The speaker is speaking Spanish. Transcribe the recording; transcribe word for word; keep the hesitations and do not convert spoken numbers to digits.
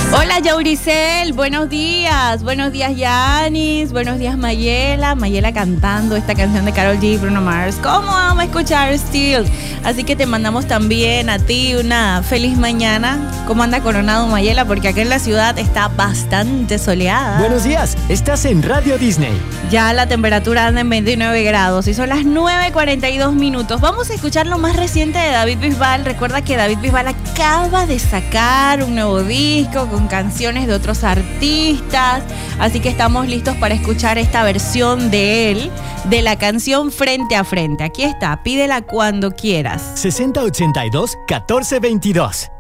Hola Yauricel, buenos días, buenos días Yanis, buenos días Mayela, Mayela cantando esta canción de Karol G y Bruno Mars. ¿Cómo vamos a escuchar Still? Así que te mandamos también a ti una feliz mañana. ¿Cómo anda Coronado Mayela? Porque acá en la ciudad está bastante soleada. Buenos días, estás en Radio Disney. Ya la temperatura anda en veintinueve grados y son las nueve cuarenta y dos minutos. Vamos a escuchar lo más reciente de David Bisbal. Recuerda que David Bisbal acaba de sacar un nuevo disco con canciones de otros artistas, así que estamos listos para escuchar esta versión de él, de la canción Frente a Frente. Aquí está, pídela cuando quieras. sesenta ochenta y dos, catorce veintidós.